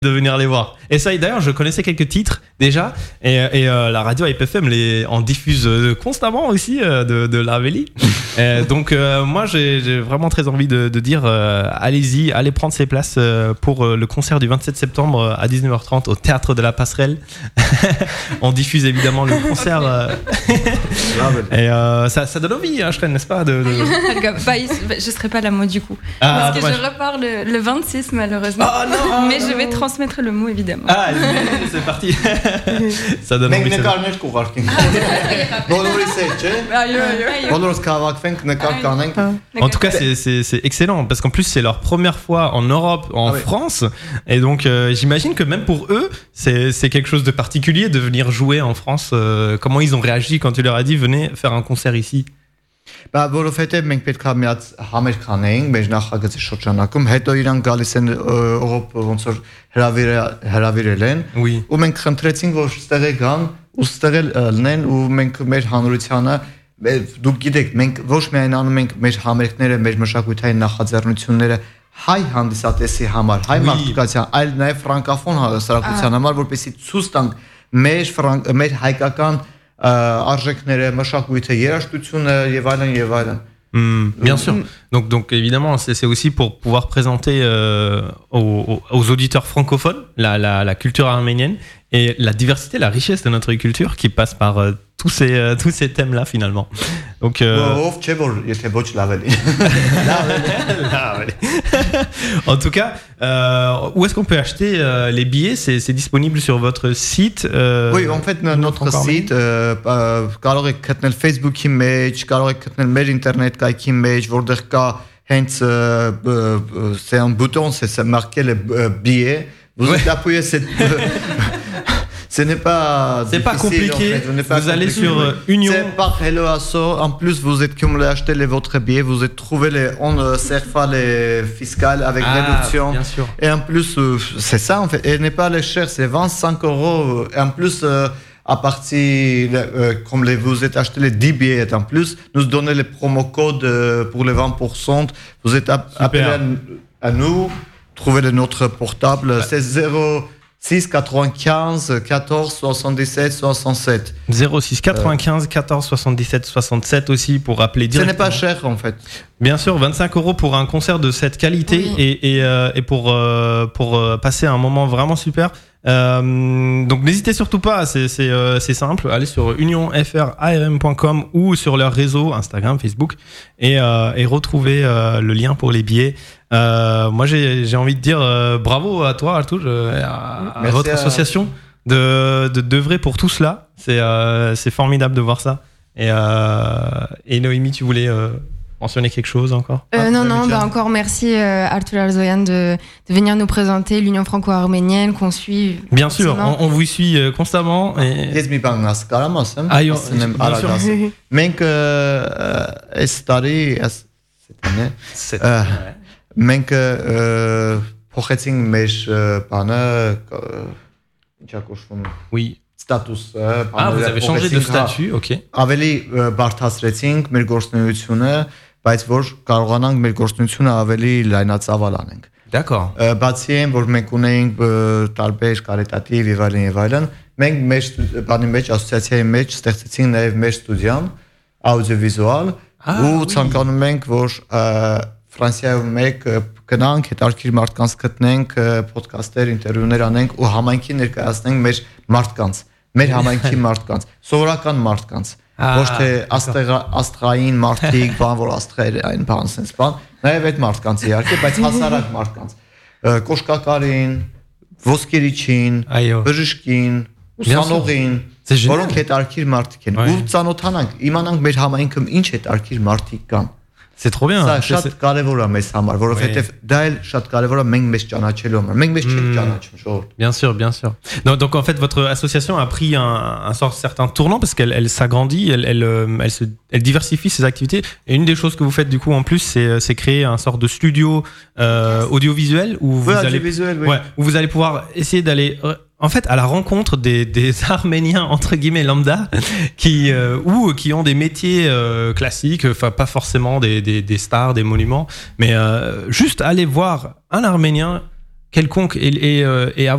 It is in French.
de venir les voir. Et ça, d'ailleurs, je connaissais quelques titres déjà, et la radio IPFM en diffuse constamment aussi de l'Arménie. Donc moi, j'ai vraiment très envie de dire, allez-y, allez prendre ces places pour le concert du 27 septembre à 19h30 au Théâtre de la Passerelle. On diffuse évidemment le concert. Et ça donne envie, hein, Shrine, n'est-ce pas Je serai pas là moi du coup. Parce que je repars le 26 malheureusement. Oh, non, mais je vais transmettre le mot évidemment. C'est parti. Ça donne envie. En tout cas, c'est excellent parce qu'en plus c'est leur première fois en Europe, en France, et donc j'imagine que même pour eux, c'est quelque chose de particulier de venir jouer en France. Comment ils ont réagi quand tu leur as dit venez faire un concert ici? Որովհետև մենք պետք է միած համեր կանեինք մեր նախագծի շրջանակում, հետո իրանք գալիս են Եվրոպ ոնց որ հրավիրել են, ու մենք խնդրեցինք որ ստեղի գան ու ստեղել լինեն ու մենք մեր հանրությանը դուք գիտեք մենք ոչ միայն անում ենք մեր համերգները, մեր մշակութային նախաձեռնությունները հայ հանդիսատեսի համար, հայ մարդկության, այլ նաև ֆրանկոֆոն հասարակության համար, որպեսզի ցույց տանք մեր հայկական արժեքները, մշակույթը, երաժշտությունը եւ այլն. Bien sûr. Donc évidemment, c'est aussi pour pouvoir présenter aux auditeurs francophones la culture arménienne et la diversité, la richesse de notre culture qui passe par tous ces thèmes-là finalement. Donc en tout cas, où est-ce qu'on peut acheter les billets? C'est disponible sur votre site? Oui, en fait notre site կարող եք գտնել Facebook-ի մեջ, կարող եք գտնել մեր ինտերնետ կայքի մեջ, որտեղ կա hence c'est un bouton, c'est marqué le billet. Vous appuyez cette Ce n'est pas compliqué. En fait. Vous allez sur Union. C'est par Hello Asso. En plus, vous êtes comme acheté votre billet, vous êtes trouvé on serfa les fiscales avec réduction. Bien sûr. Et en plus, c'est ça en fait. Et n'est pas les cher, c'est 25 €. Et en plus, à partir comme vous êtes acheté les 10 billets en plus, nous donnez les promo codes pour les 20%. Vous êtes appelé à nous. Trouvez notre portable. C'est 06 95 14 77 67. 06 95 14 77 67 aussi pour appeler directement. Ce n'est pas cher en fait. Bien sûr, 25 € pour un concert de cette qualité et pour passer un moment vraiment super. Donc n'hésitez surtout pas, c'est simple, allez sur unionfrarm.com ou sur leur réseau Instagram, Facebook et retrouvez le lien pour les billets. Moi j'ai envie de dire bravo à toi Arthur, à votre association d'œuvrer pour tout cela. C'est formidable de voir ça. Et Noémie, tu voulais mentionner quelque chose encore? Non, encore merci Arthur Arzoyan de venir nous présenter l'Union franco-arménienne qu'on suit. Bien sûr, on vous suit constamment. Ես մի բան հասկանում եմ, ասեմ արագ։ Մենք այս տարի մենք փոխեցինք մեր բանը, ինչա կոչվում։ Oui. Status. Vous avez changé de statut, ok. Ավելի բարդացրեցինք մեր գործունեությունը, բայց որ կարողանանք մեր գործունեությունը ավելի լայնածավալ անենք։ D'accord. Բացի այն, որ մենք ունեինք տարբեր կարիտատիվ եւ այլն, մենք մեր բանի մեջ ասոցիացիայի մեջ ստեղծեցինք նաեւ մեր ստուդիան աուդիովիզուալ ու ցանկանում ենք, որ Ֆրանսիայում մեկ գնանք, հետարքիր մարդկանց գտնենք, ոդքասթեր, ինտերվյուներ անենք ու համայնքի ներկայացնենք մեր մարդկանց, մեր համայնքի մարդկանց, սովորական մարդկանց, ոչ թե աստղային մարդիկ, բան որ աստղային բան sense բան, նաև այդ մարդկանց իհարկե, բայց հասարակ մարդկանց, կոշկակարին, ոսկերիչին, բժշկին, ուսանողին, որոնք հետարքիր մարդիկ են, ու ծանոթանանք, իմանանք մեր համայնքում ինչ հետարքիր մարդիկ կան։ C'est trop bien. Ça շատ կարևոր է մեզ համար, որովհետև դա էլ շատ կարևոր է մենք մեզ ճանաչելու համար։ Մենք մեզ չենք ճանաչում, շուտ։ Bien sûr, bien sûr. Donc en fait votre association a pris un certain tournant parce qu'elle s'agrandit, elle diversifie ses activités et une des choses que vous faites du coup en plus c'est créer un sort de studio audiovisuel où vous allez pouvoir essayer d'aller en fait à la rencontre des Arméniens entre guillemets lambda qui ont des métiers classiques, enfin pas forcément des stars, des monuments, mais juste aller voir un Arménien quelconque et